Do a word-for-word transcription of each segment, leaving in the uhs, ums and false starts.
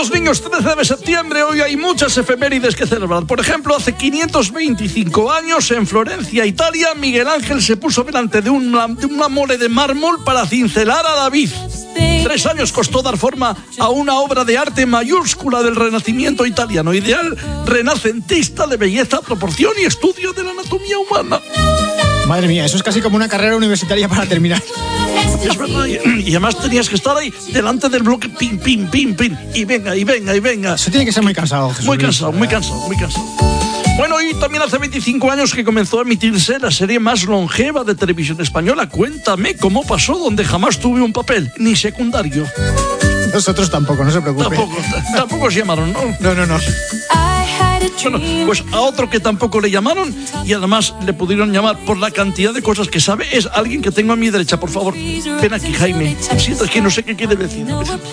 queridos niños, trece de septiembre, hoy hay muchas efemérides que celebrar. Por ejemplo, hace quinientos veinticinco años, en Florencia, Italia, Miguel Ángel se puso delante de una, de una mole de mármol para cincelar a David. Tres años costó dar forma a una obra de arte mayúscula del Renacimiento italiano, ideal renacentista de belleza, proporción y estudio de la anatomía humana. Madre mía, eso es casi como una carrera universitaria para terminar. Es verdad, y además tenías que estar ahí delante del bloque, pin, pin, pin, pin, y venga, y venga, y venga. Eso tiene que ser muy cansado, Jesús. Muy cansado, muy cansado, muy cansado. Bueno, y también hace veinticinco años que comenzó a emitirse la serie más longeva de televisión española, Cuéntame cómo pasó, donde jamás tuve un papel, ni secundario. Nosotros tampoco, no se preocupe. Tampoco, tampoco os llamaron, ¿no? No, no, no. Bueno, pues a otro que tampoco le llamaron y además le pudieron llamar por la cantidad de cosas que sabe es alguien que tengo a mi derecha. Por favor, ven aquí, Jaime. Siento que no sé qué quiere decir.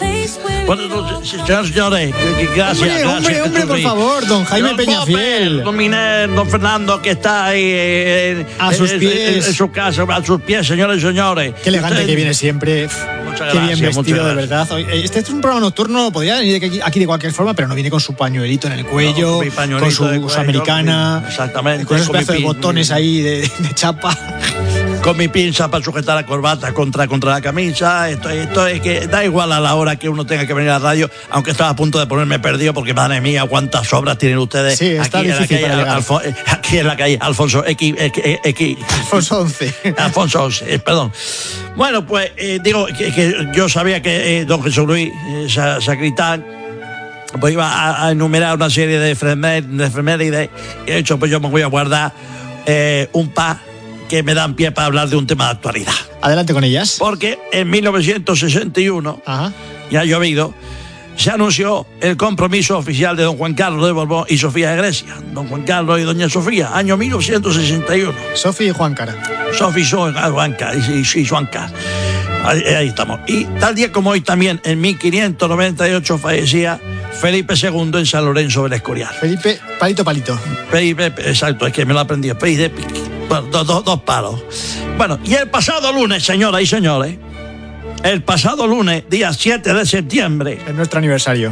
Bueno, señores, señores, gracias. Hombre, gracias, hombre, hombre, por sí. favor, don Jaime Don Peñafiel. Popper, Don Miner, don Fernando, que está ahí eh, a sus en, pies. En, en su casa, a sus pies, señores y señores. Qué elegante Usted, que viene siempre. Muchas Qué gracias, bien vestido, de gracias. verdad. Este es un programa nocturno, podría venir aquí, aquí de cualquier forma, pero no viene con su pañuelito en el cuello, No, con mi pañuelito con su, de su cuello, americana, exactamente, con esos con mi pedazos de pin- botones ahí de, de chapa. Con mi pinza para sujetar la corbata contra, contra la camisa. Esto, esto es que da igual a la hora que uno tenga que venir a la radio, aunque estaba a punto de ponerme perdido, porque madre mía, cuántas obras tienen ustedes. Sí, está aquí, en la difícil calle, para Alfo- aquí en la calle Alfonso X, X, X Alfonso once. Alfonso once, eh, perdón. Bueno, pues eh, digo que, que yo sabía que eh, don Jesús Luis eh, Sa- Sacristán pues iba a, a enumerar una serie de efemérides, de efemérides, y de hecho pues yo me voy a guardar eh, un par que me dan pie para hablar de un tema de actualidad. Adelante con ellas. Porque en mil novecientos sesenta y uno, Ajá. ya ha llovido, se anunció el compromiso oficial de don Juan Carlos de Borbón y Sofía de Grecia. Don Juan Carlos y doña Sofía, año mil novecientos sesenta y uno. Sofi y Juan Cara. Sofía y Juan Carlos, y, y, y Juan Carlos. Ahí, ahí estamos. Y tal día como hoy también, en mil quinientos noventa y ocho, fallecía Felipe segundo en San Lorenzo del Escorial. Felipe, palito, palito. Felipe, exacto, es que me lo aprendí. Felipe, bueno, dos, dos, dos palos. Bueno, y el pasado lunes, señoras y señores, el pasado lunes, día siete de septiembre, Es nuestro aniversario.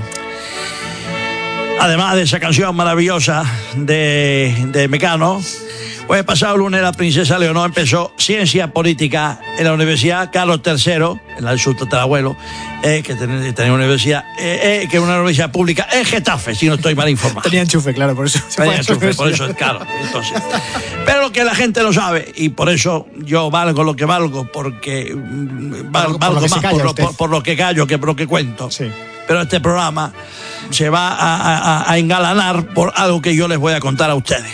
además de esa canción maravillosa de, de Mecano, pues el pasado lunes la princesa Leonor empezó ciencia política en la Universidad Carlos tercero, en la del sur tatarabuelo, eh, que tenía, tenía una universidad, eh, eh, que es una universidad pública en Getafe, si no estoy mal informado. Tenía enchufe, claro, por eso. se fue a Tenía esa enchufe, por eso universidad. es caro. Entonces, pero lo que la gente no sabe, y por eso yo valgo lo que valgo, porque mm, val- Por lo- por valgo lo que se más calla por lo, usted. por- por lo que callo que por lo que cuento. Sí. Pero este programa se va a, a- a engalanar por algo que yo les voy a contar a ustedes,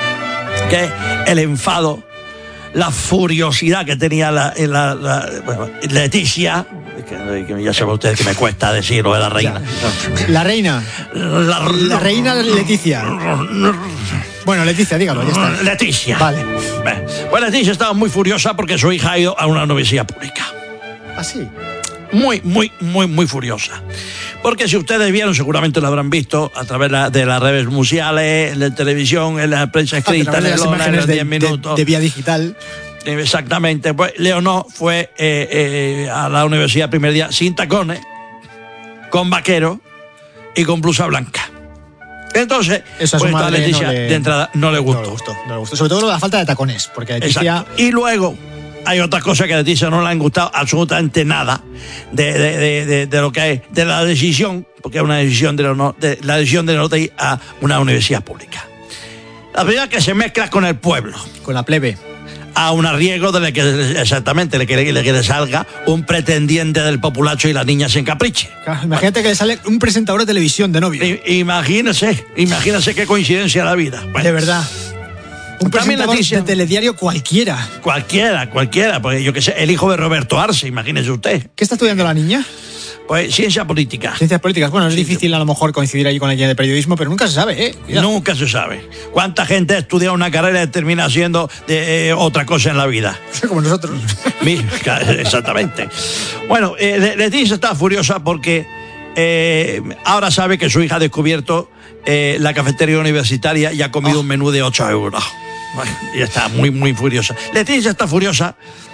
que es el enfado, la furiosidad que tenía la, la- la- bueno, Leticia, que, que ya saben ustedes que me cuesta decirlo de la reina. La reina. La, La reina Leticia. Bueno, Leticia, dígalo, ya está. Leticia. Vale. Bueno, pues Leticia estaba muy furiosa porque su hija ha ido a una universidad pública. ¿Ah, sí? Muy, muy, muy, muy furiosa. Porque si ustedes vieron, seguramente lo habrán visto a través la- de las redes musicales, en la televisión, en la prensa escrita, en las el Lona, en imágenes los de, diez minutos. de, de vía digital. Exactamente. Pues Leonor fue eh, eh, a la universidad el primer día sin tacones, con vaquero y con blusa blanca. Entonces, Eso a su pues esta madre Leticia no le- de entrada no le gustó. No le gustó, no le gustó. Sobre todo la falta de tacones, porque a Leticia... Exacto. Y luego hay otras cosas que a Leticia no le han gustado absolutamente nada de, de, de, de, de lo que es, de la decisión, porque es una decisión de, Leonor, de la decisión de Leonor de ir a una universidad pública. La primera que se mezcla con el pueblo, Con la plebe. a un arriesgo de que exactamente le que, le que le salga un pretendiente del populacho y la niña se encapriche. Claro, imagínate que le sale un presentador de televisión de novio. I- Imagínese, imagínese qué coincidencia la vida. Bueno, De verdad. Un También presentador Leticia. de telediario cualquiera. cualquiera, cualquiera, porque yo qué sé, el hijo de Roberto Arce, imagínese usted. ¿Qué está estudiando la niña? Pues ciencia política. Ciencias políticas. Bueno, es difícil a lo mejor coincidir ahí con la guía de periodismo, pero nunca se sabe, ¿eh? Cuidado. Nunca se sabe. ¿Cuánta gente ha estudiado una carrera y termina haciendo de, eh, otra cosa en la vida? Como nosotros. Mi- Exactamente. Bueno, eh, Le- Leticia está furiosa porque eh, ahora sabe que su hija ha descubierto eh, la cafetería universitaria y ha comido Oh. un menú de ocho euros. Bueno, y está muy, muy furiosa. Leticia está furiosa